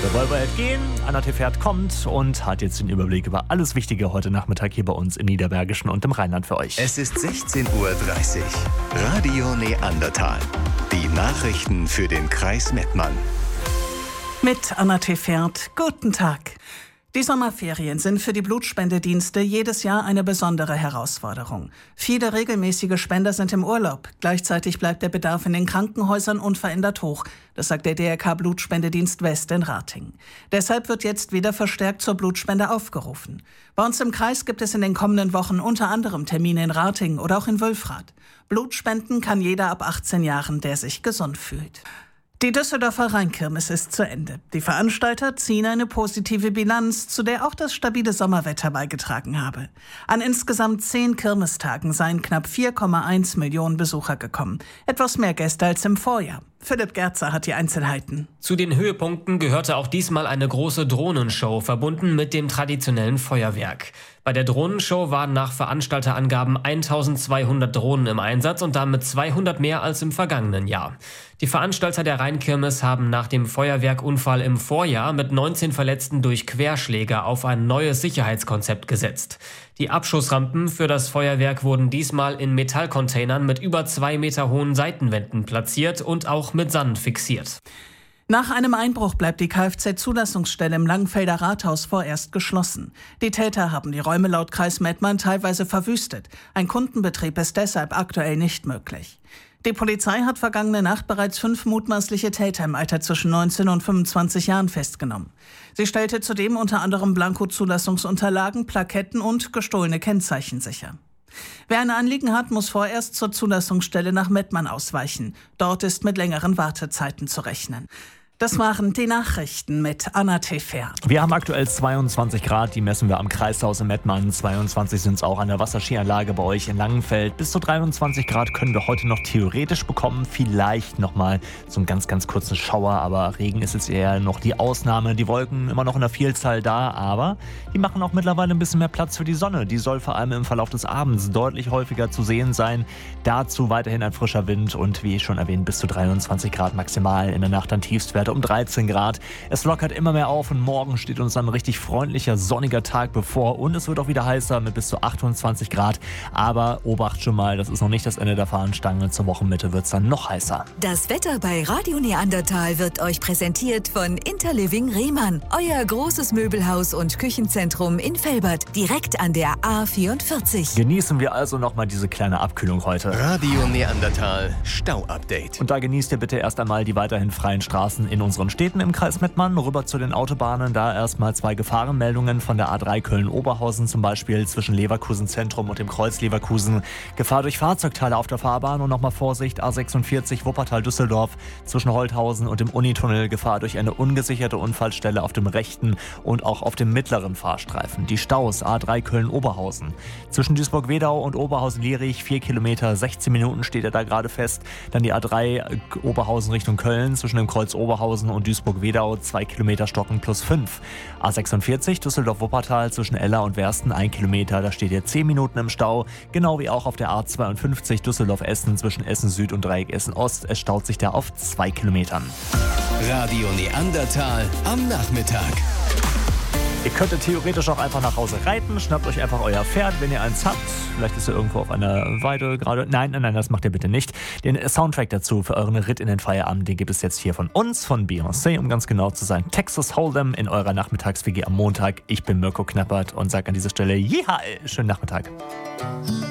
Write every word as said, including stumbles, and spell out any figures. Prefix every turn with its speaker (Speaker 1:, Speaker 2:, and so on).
Speaker 1: Der Volvo-Held gehen, Anna Tefert kommt und hat jetzt den Überblick über alles Wichtige heute Nachmittag hier bei uns im Niederbergischen und im Rheinland für euch.
Speaker 2: Es ist sechzehn Uhr dreißig. Radio Neandertal. Die Nachrichten für den Kreis Mettmann.
Speaker 3: Mit Anna Tefert. Guten Tag. Die Sommerferien sind für die Blutspendedienste jedes Jahr eine besondere Herausforderung. Viele regelmäßige Spender sind im Urlaub. Gleichzeitig bleibt der Bedarf in den Krankenhäusern unverändert hoch. Das sagt der D R K Blutspendedienst West in Ratingen. Deshalb wird jetzt wieder verstärkt zur Blutspende aufgerufen. Bei uns im Kreis gibt es in den kommenden Wochen unter anderem Termine in Ratingen oder auch in Wülfrath. Blutspenden kann jeder ab achtzehn Jahren, der sich gesund fühlt. Die Düsseldorfer Rheinkirmes ist zu Ende. Die Veranstalter ziehen eine positive Bilanz, zu der auch das stabile Sommerwetter beigetragen habe. An insgesamt zehn Kirmestagen seien knapp vier Komma eins Millionen Besucher gekommen. Etwas mehr Gäste als im Vorjahr. Philipp Gerzer hat die Einzelheiten.
Speaker 4: Zu den Höhepunkten gehörte auch diesmal eine große Drohnenshow, verbunden mit dem traditionellen Feuerwerk. Bei der Drohnenshow waren nach Veranstalterangaben eintausendzweihundert Drohnen im Einsatz und damit zweihundert mehr als im vergangenen Jahr. Die Veranstalter der Rheinkirmes haben nach dem Feuerwerkunfall im Vorjahr mit neunzehn Verletzten durch Querschläger auf ein neues Sicherheitskonzept gesetzt. Die Abschussrampen für das Feuerwerk wurden diesmal in Metallcontainern mit über zwei Meter hohen Seitenwänden platziert und auch mit Sand fixiert.
Speaker 3: Nach einem Einbruch bleibt die Kfz-Zulassungsstelle im Langenfelder Rathaus vorerst geschlossen. Die Täter haben die Räume laut Kreis Mettmann teilweise verwüstet. Ein Kundenbetrieb ist deshalb aktuell nicht möglich. Die Polizei hat vergangene Nacht bereits fünf mutmaßliche Täter im Alter zwischen neunzehn und fünfundzwanzig Jahren festgenommen. Sie stellte zudem unter anderem Blanko-Zulassungsunterlagen, Plaketten und gestohlene Kennzeichen sicher. Wer ein Anliegen hat, muss vorerst zur Zulassungsstelle nach Mettmann ausweichen. Dort ist mit längeren Wartezeiten zu rechnen. Das waren die Nachrichten mit Anna Tefert.
Speaker 1: Wir haben aktuell zweiundzwanzig Grad, die messen wir am Kreishaus in Mettmann. zweiundzwanzig sind es auch an der Wasserskianlage bei euch in Langenfeld. Bis zu dreiundzwanzig Grad können wir heute noch theoretisch bekommen. Vielleicht nochmal so einen ganz, ganz kurzen Schauer, aber Regen ist jetzt eher noch die Ausnahme. Die Wolken immer noch in der Vielzahl da, aber die machen auch mittlerweile ein bisschen mehr Platz für die Sonne. Die soll vor allem im Verlauf des Abends deutlich häufiger zu sehen sein. Dazu weiterhin ein frischer Wind und wie schon erwähnt, bis zu dreiundzwanzig Grad maximal. In der Nacht dann Tiefstwerte um dreizehn Grad. Es lockert immer mehr auf und morgen steht uns dann ein richtig freundlicher, sonniger Tag bevor und es wird auch wieder heißer mit bis zu achtundzwanzig Grad. Aber Obacht schon mal, das ist noch nicht das Ende der Fahnenstange. Zur Wochenmitte wird es dann noch heißer.
Speaker 5: Das Wetter bei Radio Neandertal wird euch präsentiert von Interliving Rehmann. Euer großes Möbelhaus und Küchenzentrum in Velbert, direkt an der A vierundvierzig.
Speaker 1: Genießen wir also nochmal diese kleine Abkühlung heute.
Speaker 2: Radio Neandertal Stau-Update.
Speaker 1: Und da genießt ihr bitte erst einmal die weiterhin freien Straßen in unseren Städten im Kreis Mettmann. Rüber zu den Autobahnen, da erstmal zwei Gefahrenmeldungen von der A drei Köln-Oberhausen, zum Beispiel zwischen Leverkusen Zentrum und dem Kreuz Leverkusen. Gefahr durch Fahrzeugteile auf der Fahrbahn und nochmal Vorsicht, A sechsundvierzig Wuppertal-Düsseldorf zwischen Holthausen und dem Unitunnel. Gefahr durch eine ungesicherte Unfallstelle auf dem rechten und auch auf dem mittleren Fahrstreifen. Die Staus A drei Köln-Oberhausen. Zwischen Duisburg-Wedau und Oberhausen-Lierich vier Kilometer, sechzehn Minuten steht er da gerade fest. Dann die A drei Oberhausen Richtung Köln zwischen dem Kreuz Oberhausen und Duisburg-Wedau, zwei Kilometer Stocken plus fünf. A sechsundvierzig Düsseldorf-Wuppertal zwischen Eller und Wersten, ein Kilometer, da steht ihr zehn Minuten im Stau. Genau wie auch auf der A zweiundfünfzig Düsseldorf-Essen zwischen Essen Süd und Dreieck Essen Ost. Es staut sich da auf zwei Kilometern.
Speaker 2: Radio Neandertal am Nachmittag.
Speaker 1: Ihr könntet theoretisch auch einfach nach Hause reiten, schnappt euch einfach euer Pferd, wenn ihr eins habt. Vielleicht ist ihr irgendwo auf einer Weide gerade. Nein, nein, nein, das macht ihr bitte nicht. Den Soundtrack dazu für euren Ritt in den Feierabend, den gibt es jetzt hier von uns, von Beyoncé, um ganz genau zu sein. Texas Hold'em in eurer Nachmittags-W G am Montag. Ich bin Mirko Knappert und sage an dieser Stelle, Jiha, schönen Nachmittag.